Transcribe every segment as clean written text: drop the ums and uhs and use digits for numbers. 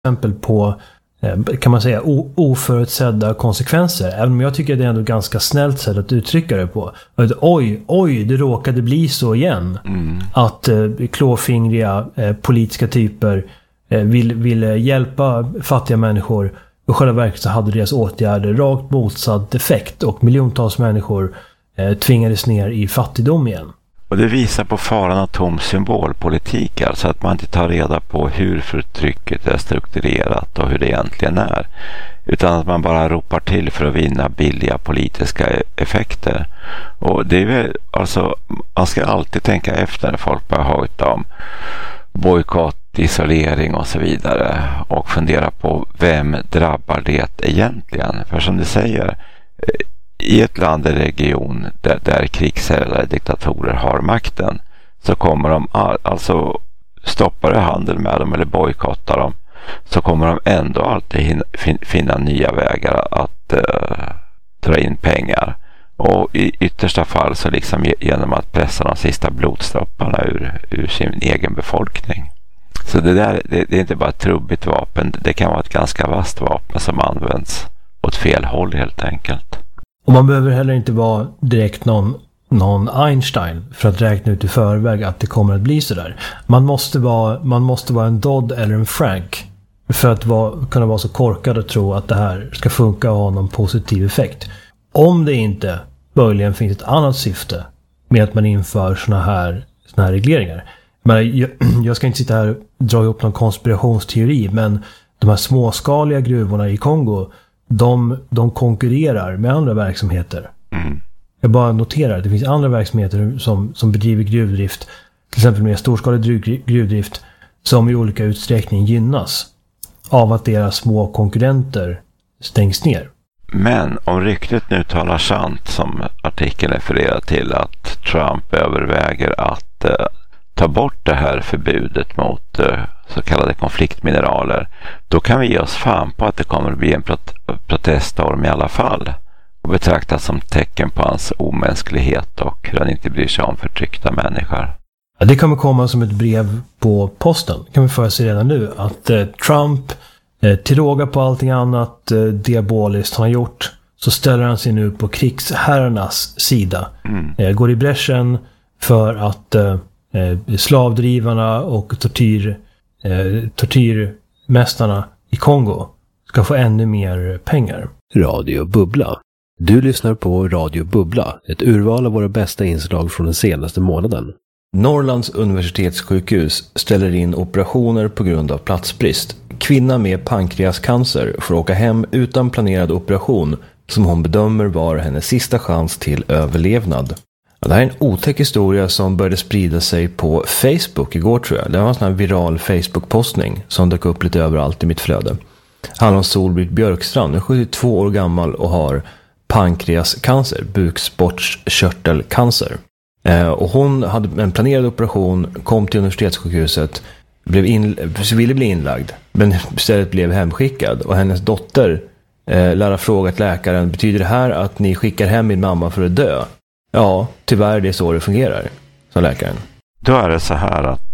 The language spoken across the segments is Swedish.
exempel på, kan man säga, oförutsedda konsekvenser. Även om jag tycker det är ändå ganska snällt sätt att uttrycka det på. Att, oj, det råkade bli så igen. Att klåfingriga politiska typer vill hjälpa fattiga människor. Och själva verket så hade deras åtgärder rakt motsatt effekt. Och miljontals människor tvingades ner i fattigdom igen. Och det visar på faran av tom symbolpolitik, alltså att man inte tar reda på hur förtrycket är strukturerat och hur det egentligen är. Utan att man bara ropar till för att vinna billiga politiska effekter. Och det är väl, alltså, man ska alltid tänka efter när folk börjar hojta om bojkott, isolering och så vidare. Och fundera på vem drabbar det egentligen. För som du säger, i ett land eller region där krigsherrar, diktatorer har makten, så kommer de, alltså stoppar handel med dem eller bojkottar dem, så kommer de ändå alltid finna nya vägar att dra in pengar. Och i yttersta fall så liksom genom att pressa de sista blodstropparna ur sin egen befolkning. Så det är inte bara ett trubbigt vapen, det kan vara ett ganska vasst vapen som används åt fel håll helt enkelt. Och man behöver heller inte vara direkt någon Einstein för att räkna ut i förväg att det kommer att bli så där. Man måste vara en Dodd eller en Frank för att kunna vara så korkad och tro att det här ska funka och ha någon positiv effekt. Om det inte möjligen finns ett annat syfte med att man inför såna här regleringar. Men jag ska inte sitta här och dra ihop någon konspirationsteori, men de här småskaliga gruvorna i Kongo, de konkurrerar med andra verksamheter. Jag bara noterar att det finns andra verksamheter som bedriver gruvdrift, till exempel med storskalig gruvdrift, som i olika utsträckning gynnas av att deras små konkurrenter stängs ner. Men om ryktet nu talar sant, som artikeln refererar till, att Trump överväger att ta bort det här förbudet mot så kallade konfliktmineraler, då kan vi ge oss fan på att det kommer att bli en proteststorm i alla fall och betraktas som tecken på hans omänsklighet och hur han inte bryr sig om förtryckta människor. Ja, det kommer komma som ett brev på posten, kan vi förutse redan nu, att Trump till råga på allting annat diaboliskt han har gjort, så ställer han sig nu på krigsherrarnas sida. Går i bräschen för att slavdrivarna och tortyrmästarna i Kongo ska få ännu mer pengar. Radio Bubbla. Du lyssnar på Radio Bubbla, ett urval av våra bästa inslag från den senaste månaden. Norrlands universitetssjukhus ställer in operationer på grund av platsbrist. Kvinna med pankreascancer får åka hem utan planerad operation som hon bedömer var hennes sista chans till överlevnad. Det här är en otäck historia som började sprida sig på Facebook igår, tror jag. Det var en sån här viral Facebook-postning som dök upp lite överallt i mitt flöde. Han handlar om Solbritt Björkstrand, hon är 72 år gammal och har pankreascancer, bukspottkörtelcancer. Och hon hade en planerad operation, kom till universitetssjukhuset, ville bli inlagd, men istället blev hemskickad. Och hennes dotter lär ha frågat läkaren, betyder det här att ni skickar hem min mamma för att dö? Ja, tyvärr det är så det fungerar, sa läkaren. Då är det så här att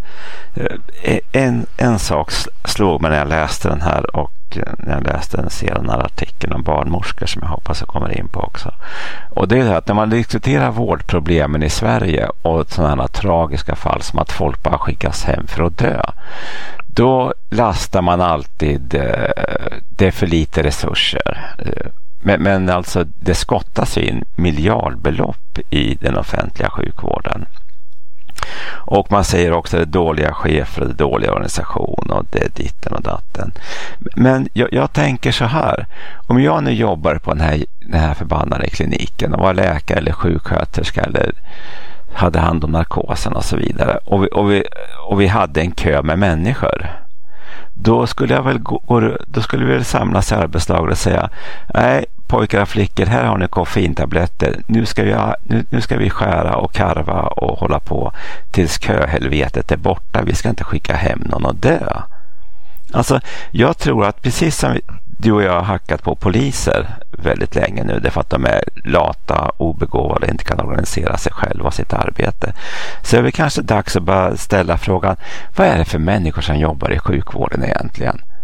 en sak slog mig när jag läste den här, och när jag läste den här artikeln om barnmorskor som jag hoppas jag kommer in på också. Och det är det att när man diskuterar vårdproblemen i Sverige och sådana här tragiska fall som att folk bara skickas hem för att dö, då lastar man alltid det är för lite resurser. Men alltså det skottas in miljardbelopp i den offentliga sjukvården. Och man säger också att det är dåliga chefer, det är dålig organisation och det är ditten och datten. Men jag tänker så här, om jag nu jobbar på den här förbannade kliniken och var läkare eller sjuksköterska eller hade hand om narkosen och så vidare, och vi hade en kö med människor, då skulle vi väl samlas i arbetslag och säga, nej pojkar och flickor, här har ni koffeintabletter, nu ska vi skära och karva och hålla på tills köhelvetet är borta, vi ska inte skicka hem någon och dö. Alltså jag tror att precis som du och jag har hackat på poliser väldigt länge nu, därför att de är lata, obegåvade, inte kan organisera sig själva och sitt arbete, så är det kanske dags att bara ställa frågan, vad är det för människor som jobbar i sjukvården egentligen?